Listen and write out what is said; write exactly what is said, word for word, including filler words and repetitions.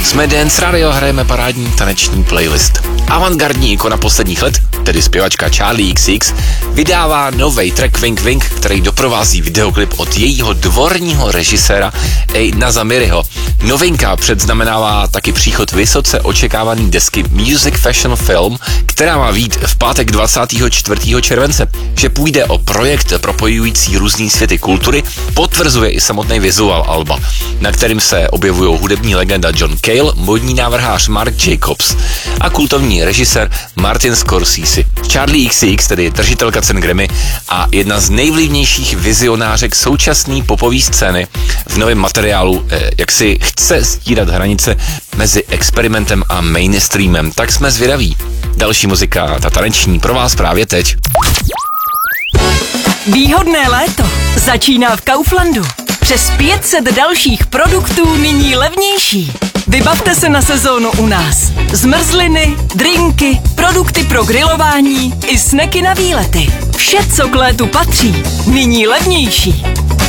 Jsme Dance Radio, hrajeme parádní taneční playlist. Avantgardní ikona posledních let, tedy zpěvačka Charli X C X, vydává novej track Wink Wink, který doprovází videoklip od jejího dvorního režiséra Aidna Zamiriho. Novinka předznamenává taky příchod vysoce očekávaný desky Music Fashion Film, která má vyjít v pátek dvacátého čtvrtého července. Že půjde o projekt propojující různý světy kultury, potvrzuje i samotný vizuál alba, na kterým se objevují hudební legenda John Cale, modní návrhář Marc Jacobs a kultovní režisér Martin Scorsese. Charli X C X, tedy držitelka cen Grammy a jedna z nejvlivnějších vizionářek současné popové scény, v novém materiálu eh, jak si chce stírat hranice mezi experimentem a mainstreamem. Tak jsme zvědaví. Další muzika, ta taneční, pro vás právě teď. Výhodné léto začíná v Kauflandu. Přes pět set dalších produktů nyní levnější. Vybavte se na sezónu u nás. Zmrzliny, drinky, produkty pro grilování i sneky na výlety. Vše, co k létu patří, nyní levnější.